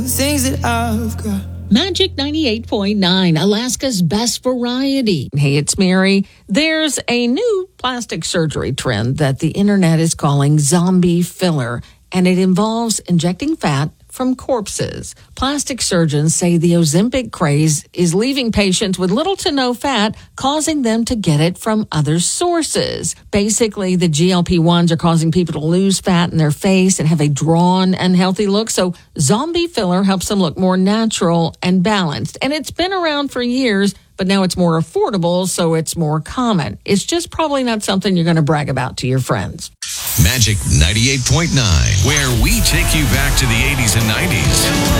Things that I've got. Magic 98.9, Alaska's best variety. Hey, it's Mary. There's a new plastic surgery trend that the internet is calling zombie filler, and it involves injecting fat from corpses. Plastic surgeons say the Ozempic craze is leaving patients with little to no fat, causing them to get it from other sources. Basically, the GLP-1s are causing people to lose fat in their face and have a drawn, unhealthy look. So zombie filler helps them look more natural and balanced. And it's been around for years, but now it's more affordable, so it's more common. It's just probably not something you're going to brag about to your friends. Magic 98.9, where we take you back to the 80s and 90s.